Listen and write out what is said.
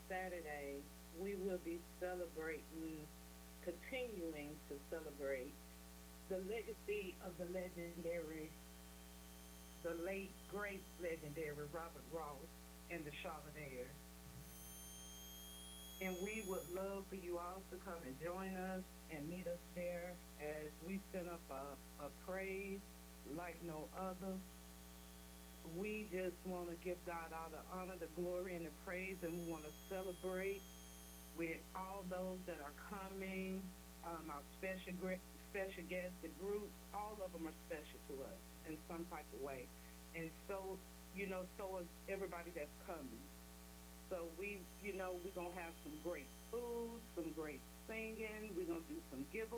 Saturday, we will be celebrating, continuing to celebrate the legacy of the legendary, the late, great legendary Robert Ross and the Charlemagne. And we would love for you all to come and join us and meet us there as we send up a praise like no other. We just want to give God all the honor, the glory, and the praise, and we want to celebrate with all those that are coming, our special guests, the group, all of them are special to us in some type of way. And so, so is everybody that's coming. So we're gonna have some great food, some great singing. We're gonna do some giveaways.